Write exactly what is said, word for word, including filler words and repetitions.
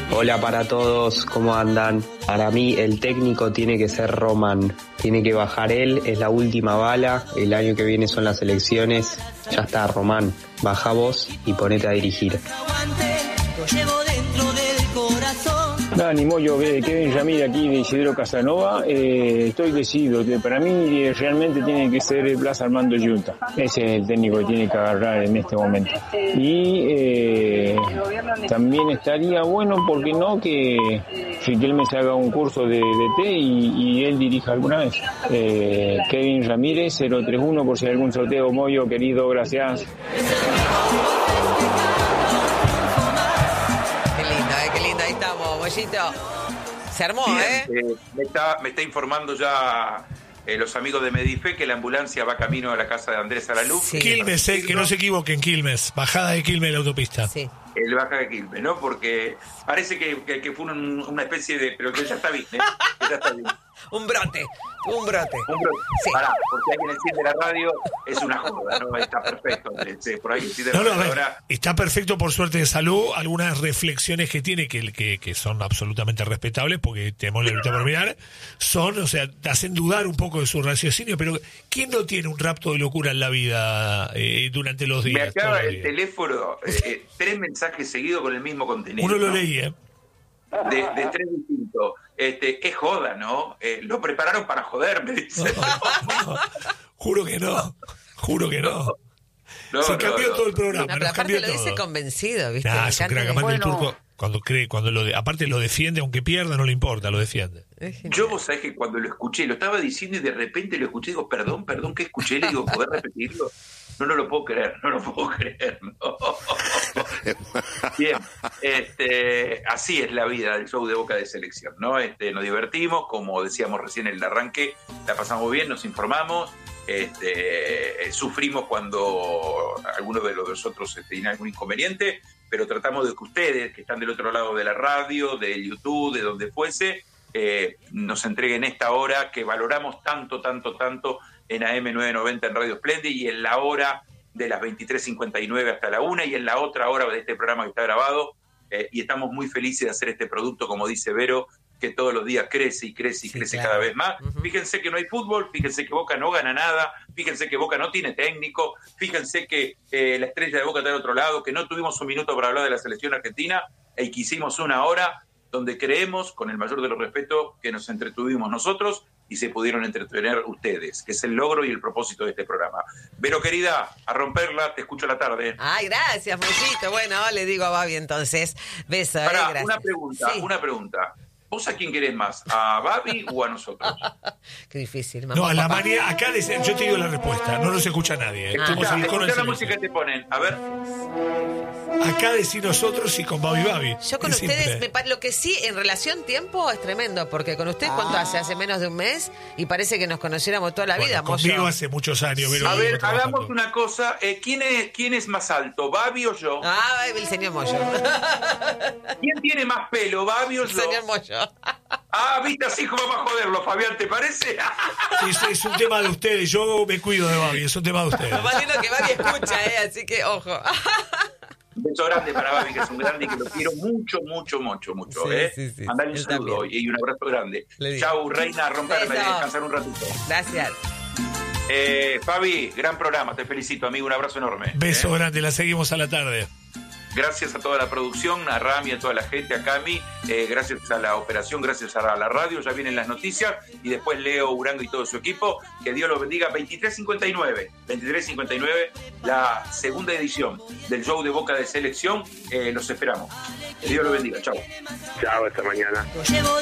Hola para todos, ¿cómo andan? Para mí el técnico tiene que ser Román, tiene que bajar él, es la última bala, el año que viene son las elecciones, ya está Román, baja vos y ponete a dirigir. Dani Moyo, Kevin Ramírez aquí de Isidro Casanova, eh, estoy decidido, para mí eh, realmente tiene que ser Blas Armando Yunta, ese es el técnico que tiene que agarrar en este momento. Y eh, también estaría bueno, ¿por qué no?, que Riquelme se haga un curso de D T y, y él dirija alguna vez. Eh, Kevin Ramírez, cero tres uno, por si hay algún sorteo, Moyo, querido, gracias. Se armó, Bien, ¿eh? eh me, está, me está informando ya eh, los amigos de Medife que la ambulancia va camino a la casa de Andrés Araluz. Sí. Quilmes, eh, que no se equivoquen, Quilmes. Bajada de Quilmes de la autopista. Sí. El baja de Quilmes, ¿no? Porque parece que, que, que fue un, una especie de... Pero que ya está bien, ¿eh? Que ya está bien. Un brote, un brote. Un brote. Sí. Pará, porque alguien enciende la radio, es una joda, ¿no? Está perfecto. Sí, por ahí enciende No, la no, radio. ver, Ahora... está perfecto por suerte de salud. Algunas reflexiones que tiene que, que, que son absolutamente respetables, porque tenemos la lucha por mirar, son, o sea, te hacen dudar un poco de su raciocinio, pero ¿quién no tiene un rapto de locura en la vida eh, durante los días? Me acaba el días? teléfono, eh, eh, tres mensajes seguidos con el mismo contenido. Uno lo ¿no? leí, ¿eh? De, de tres distintos. Este, es joda, ¿no? Eh, lo prepararon para joder, me dicen. No, no, juro que no, juro que no. No, Se no, cambió no. todo el programa, No, pero nos aparte cambió lo todo. dice convencido, ¿viste? Nah, Me es un encanta crack. que- Aparte el Bueno, turco, cuando cree, cuando lo de, aparte lo defiende, aunque pierda, no le importa, lo defiende. es genial. Yo, vos sabés que cuando lo escuché, lo estaba diciendo y de repente lo escuché, digo, perdón, perdón, ¿qué escuché? Le digo, ¿poder repetirlo? No, no lo puedo creer, no lo puedo creer, no. Bien, este, así es la vida del show de Boca de Selección, ¿no? Este, nos divertimos, como decíamos recién en el arranque, la pasamos bien, nos informamos, este, sufrimos cuando algunos de los nosotros este, tienen algún inconveniente, pero tratamos de que ustedes, que están del otro lado de la radio, de YouTube, de donde fuese, eh, nos entreguen esta hora que valoramos tanto, tanto, tanto en A M novecientos noventa en Radio Splendid y en la hora de las veintitrés cincuenta y nueve hasta la una y en la otra hora de este programa que está grabado, eh, y estamos muy felices de hacer este producto, como dice Vero, que todos los días crece y crece y Sí, crece claro. cada vez más. Uh-huh. Fíjense que no hay fútbol, fíjense que Boca no gana nada, fíjense que Boca no tiene técnico, fíjense que eh, la estrella de Boca está del otro lado, que no tuvimos un minuto para hablar de la selección argentina y que hicimos una hora donde creemos, con el mayor de los respetos, que nos entretuvimos nosotros y se pudieron entretener ustedes, que es el logro y el propósito de este programa. Vero, querida, a romperla, te escucho a la tarde. Ay, gracias, Mollito. Bueno, le digo a Babi entonces. Beso, eh, Pará, gracias. una pregunta, Sí. una pregunta. ¿Vos a quién querés más? ¿A Babi o a nosotros? Qué difícil, mamá. No, a la papá. manera, acá dicen, yo te digo la respuesta, no nos escucha nadie. ¿eh? Ah. Somos el Escuchá, icono escuchá la del música que silencio. te ponen. A ver. Acá decís nosotros y con Babi Babi. Yo con Es ustedes, simple. me pa- lo que sí, en relación tiempo es tremendo, porque con ustedes, ¿cuánto hace? Hace menos de un mes y parece que nos conociéramos toda la Bueno, vida, conmigo Moyo. hace muchos años. Vero, A vengo ver, trabajando. hagamos una cosa. Eh, ¿quién, es, ¿Quién es más alto, Babi o yo? Ah, el señor Moyo. ¿Quién tiene más pelo, Babi o El yo? señor Moyo. Ah, viste, así como va a joderlo, Fabián, ¿te parece? Es, es un tema de ustedes, yo me cuido de Babi, es un tema de ustedes. Lo más lindo que Babi escucha, ¿eh? Así que, ojo. Un beso grande para Babi, que es un grande y que lo quiero mucho, mucho, mucho, mucho. Sí, ¿eh? sí, sí. Mandale un Él saludo también. y un abrazo grande. Le digo. Chau, reina, a romperme, Beso. descansar un ratito. Gracias. Eh, Fabi, gran programa, te felicito, amigo, un abrazo enorme. Beso ¿eh? grande, la seguimos a la tarde. Gracias a toda la producción, a Rami, a toda la gente, a Cami, eh, gracias a la operación, gracias a la radio, ya vienen las noticias, y después Leo, Urango y todo su equipo, que Dios los bendiga. veintitrés cincuenta y nueve, veintitrés cincuenta y nueve, la segunda edición del show de Boca de Selección, eh, los esperamos. Que Dios los bendiga, chao. Chao, hasta mañana.